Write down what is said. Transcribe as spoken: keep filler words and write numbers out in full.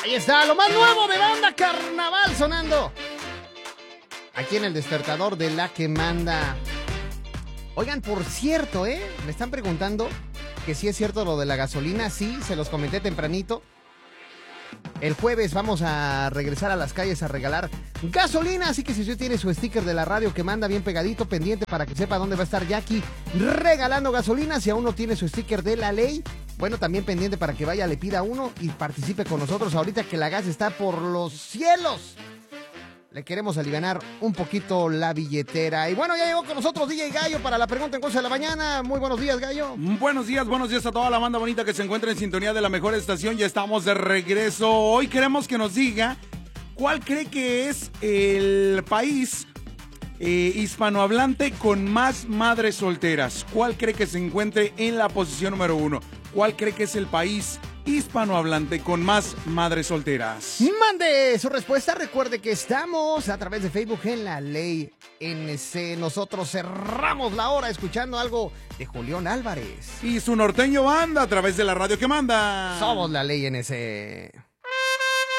Ahí está, lo más nuevo de Banda Carnaval sonando aquí en el despertador de La que Manda. Oigan, por cierto, ¿eh? Me están preguntando que si es cierto lo de la gasolina. Sí, se los comenté tempranito. El jueves vamos a regresar a las calles a regalar gasolina, así que si usted tiene su sticker de la radio que manda bien pegadito, pendiente para que sepa dónde va a estar Jackie regalando gasolina. Si aún no tiene su sticker de la ley, bueno, también pendiente para que vaya, le pida uno y participe con nosotros ahorita que la gas está por los cielos. Le queremos alivianar un poquito la billetera. Y bueno, ya llegó con nosotros D J Gallo para la pregunta en Cosa de la Mañana. Muy buenos días, Gallo. Buenos días, buenos días a toda la banda bonita que se encuentra en sintonía de la mejor estación. Ya estamos de regreso. Hoy queremos que nos diga cuál cree que es el país eh, hispanohablante con más madres solteras. ¿Cuál cree que se encuentre en la posición número uno? ¿Cuál cree que es el país hispanohablante con más madres solteras? Mande su respuesta. Recuerde que estamos a través de Facebook en La Ley N C. Nosotros cerramos la hora escuchando algo de Julián Álvarez y su norteño banda a través de la radio que manda. Somos La Ley N C.